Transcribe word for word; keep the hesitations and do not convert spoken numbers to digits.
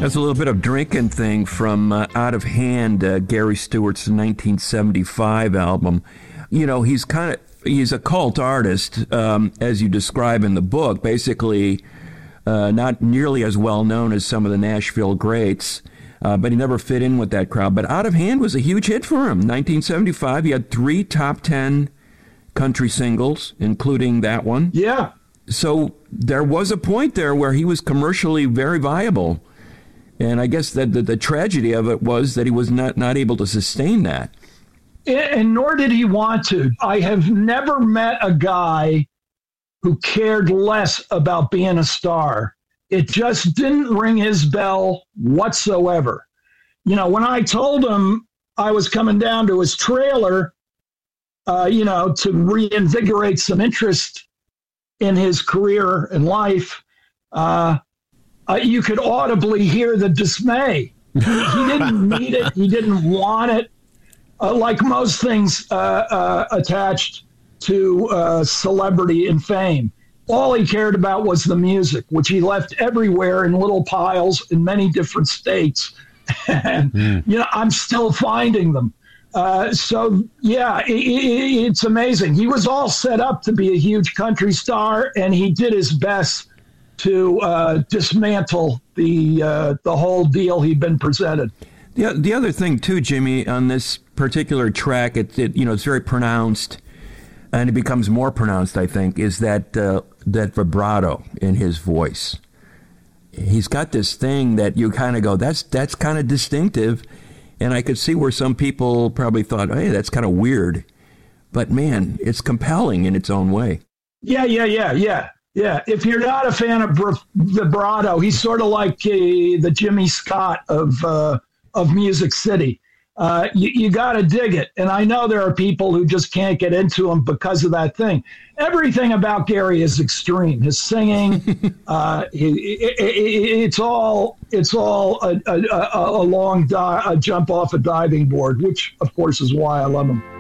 That's a little bit of drinking thing from uh, Out of Hand, uh, Gary Stewart's nineteen seventy-five album. You know, he's kind of, he's a cult artist, um, as you describe in the book, basically uh, not nearly as well known as some of the Nashville greats, uh, but he never fit in with that crowd. But Out of Hand was a huge hit for him. nineteen seventy-five, he had three top ten country singles, including that one. Yeah. So there was a point there where he was commercially very viable. And I guess that the, the tragedy of it was that he was not, not able to sustain that. And nor did he want to. I have never met a guy who cared less about being a star. It just didn't ring his bell whatsoever. You know, when I told him I was coming down to his trailer, uh, you know, to reinvigorate some interest in his career and life, uh, uh, you could audibly hear the dismay. He, he didn't need it. He didn't want it. Uh, like most things uh, uh, attached to uh, celebrity and fame, all he cared about was the music, which he left everywhere in little piles in many different states. And, mm. you know, I'm still finding them. Uh, so, yeah, it, it, it's amazing. He was all set up to be a huge country star, and he did his best to uh, dismantle the uh, the whole deal he'd been presented. The, the other thing, too, Jimmy, on this particular track, it, it you know, it's very pronounced, and it becomes more pronounced, I think, is that uh, that vibrato in his voice. He's got this thing that you kind of go, that's that's kind of distinctive, and I could see where some people probably thought, hey, that's kind of weird. But, man, it's compelling in its own way. Yeah, yeah, yeah, yeah. Yeah, if you're not a fan of vibrato, he's sort of like uh, the Jimmy Scott of uh, of Music City. Uh, you you got to dig it. And I know there are people who just can't get into him because of that thing. Everything about Gary is extreme. His singing, uh, it, it, it, it's all it's all a, a, a long di- a jump off a diving board, which, of course, is why I love him.